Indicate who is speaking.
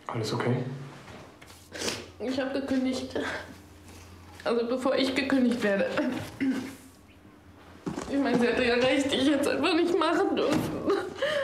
Speaker 1: Alles okay?
Speaker 2: Ich habe gekündigt. Also bevor ich gekündigt werde. Ich meine, sie hatte ja recht, ich hätte es einfach nicht machen dürfen.